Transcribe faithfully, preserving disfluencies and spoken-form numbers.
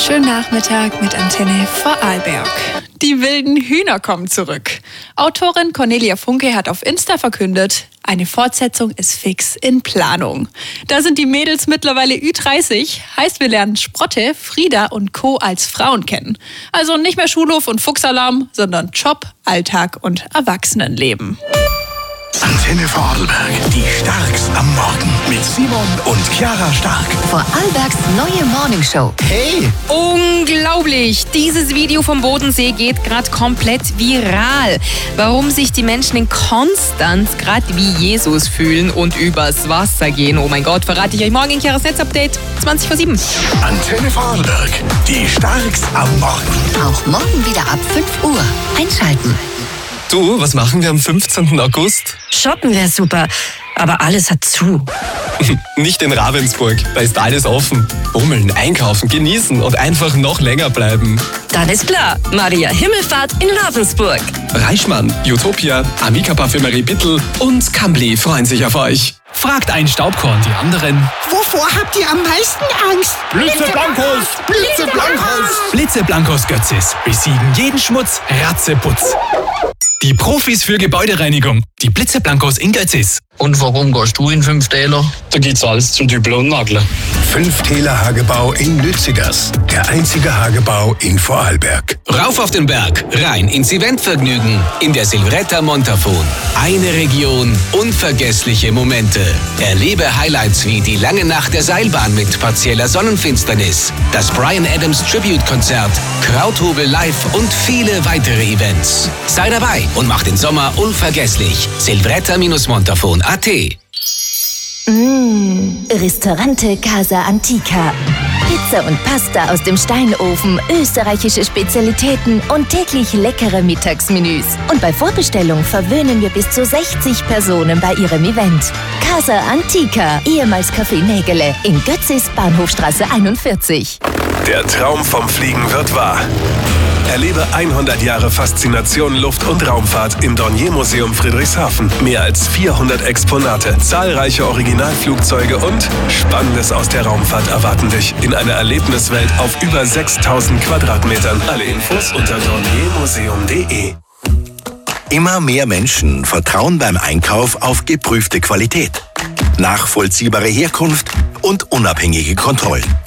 Schönen Nachmittag mit Antenne Vorarlberg. Die wilden Hühner kommen zurück. Autorin Cornelia Funke hat auf Insta verkündet, eine Fortsetzung ist fix in Planung. Da sind die Mädels mittlerweile Ü dreißig, heißt wir lernen Sprotte, Frieda und Co. als Frauen kennen. Also nicht mehr Schulhof und Fuchsalarm, sondern Job, Alltag und Erwachsenenleben. Antenne Vorarlberg, die Starks am Morgen mit Simon und Chiara Stark. Vorarlbergs neue Morningshow. Hey! Unglaublich! Dieses Video vom Bodensee geht gerade komplett viral. Warum sich die Menschen in Konstanz gerade wie Jesus fühlen und übers Wasser gehen, oh mein Gott, verrate ich euch morgen in Chiaras Netzupdate zwanzig vor sieben. Antenne Vorarlberg, die Starks am Morgen. Auch morgen wieder ab fünf Uhr. Einschalten. Du, was machen wir am fünfzehnten August? Shoppen wäre super, aber alles hat zu. Nicht in Ravensburg, da ist alles offen. Bummeln, einkaufen, genießen und einfach noch länger bleiben. Dann ist klar, Maria Himmelfahrt in Ravensburg. Reichmann, Utopia, Amica Parfümerie Bittel und Cambly freuen sich auf euch. Fragt ein Staubkorn die anderen. Wovor habt ihr am meisten Angst? Blitzeblankos! Blitzeblankos! Blitzeblankos Götzis besiegen jeden Schmutz, Ratzeputz. Die Profis für Gebäudereinigung. Die Blitzeblankos in Götzis. Und warum gehst du in fünf Täler? Da geht's alles zum Dübeln und Nageln. Fünf Täler Hagebau in Lützigers. Der einzige Hagebau in Vorarlberg. Rauf auf den Berg, rein ins Eventvergnügen in der Silvretta Montafon. Eine Region, unvergessliche Momente. Erlebe Highlights wie die lange Nacht der Seilbahn mit partieller Sonnenfinsternis, das Bryan Adams Tribute-Konzert, Krauthobel live und viele weitere Events. Sei dabei und mach den Sommer unvergesslich. Silvretta-Montafon punkt a t. Mmh, Ristorante Casa Antica. Pizza und Pasta aus dem Steinofen, österreichische Spezialitäten und täglich leckere Mittagsmenüs. Und bei Vorbestellung verwöhnen wir bis zu sechzig Personen bei ihrem Event. Casa Antica, ehemals Café Nägele, in Götzis, Bahnhofstraße einundvierzig. Der Traum vom Fliegen wird wahr. Erlebe hundert Jahre Faszination Luft- und Raumfahrt im Dornier-Museum Friedrichshafen. Mehr als vierhundert Exponate, zahlreiche Originalflugzeuge und Spannendes aus der Raumfahrt erwarten dich in einer Erlebniswelt auf über sechstausend Quadratmetern. Alle Infos unter dornier museum punkt de. Immer mehr Menschen vertrauen beim Einkauf auf geprüfte Qualität, nachvollziehbare Herkunft und unabhängige Kontrollen.